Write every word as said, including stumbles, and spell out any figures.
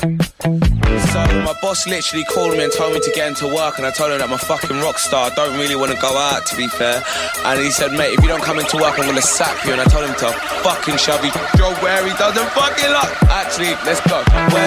So my boss literally called me and told me to get into work, and I told him that I'm a fucking rock star, I don't really want to go out, to be fair. And he said, mate, if you don't come into work, I'm going to sack you. And I told him to fucking shove his job where he doesn't fucking like. Actually, let's go. Where